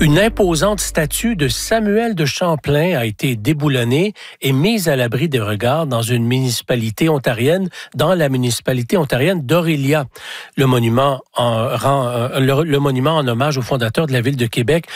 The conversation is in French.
Une imposante statue de Samuel de Champlain a été déboulonnée et mise à l'abri des regards dans la municipalité ontarienne d'Orillia. Le monument en hommage au fondateur de la ville de Québec